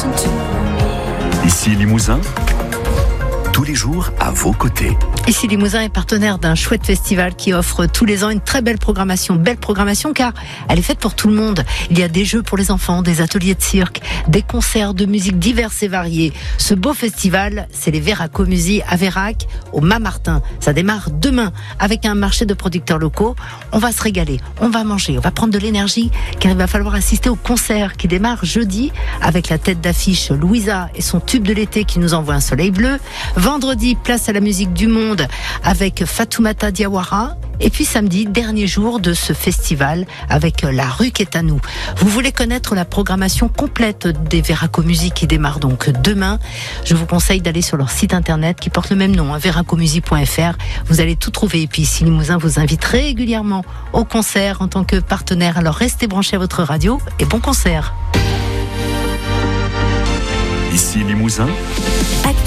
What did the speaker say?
Ici Limousin, tous les jours à vos côtés. Ici Limousin est partenaire d'un chouette festival qui offre tous les ans une très belle programmation car elle est faite pour tout le monde. Il y a des jeux pour les enfants, des ateliers de cirque, des concerts de musique diverses et variées. Ce beau festival, c'est les Veracomusies à Vérac, au Mât-Martin. Ça démarre demain avec un marché de producteurs locaux. On va se régaler, on va manger, on va prendre de l'énergie car il va falloir assister au concert qui démarre jeudi avec la tête d'affiche Louisa et son tube de l'été qui nous envoie un soleil bleu. Vendredi, place à la musique du monde avec Fatoumata Diawara. Et puis samedi, dernier jour de ce festival avec La Rue qui est à nous. Vous voulez connaître la programmation complète des Veracomusies qui démarre donc demain? Je vous conseille d'aller sur leur site internet qui porte le même nom, veracomusies.fr. Vous allez tout trouver. Et puis ici Limousin vous invite régulièrement au concert en tant que partenaire. Alors restez branchés à votre radio et bon concert. Ici Limousin.